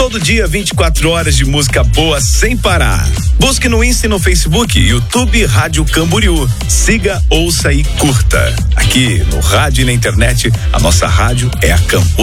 Todo dia, 24 horas de música boa sem parar. Busque no Insta e no Facebook, YouTube Rádio Camboriú. Siga, ouça e curta. Aqui no rádio e na internet, a nossa rádio é a Camboriú.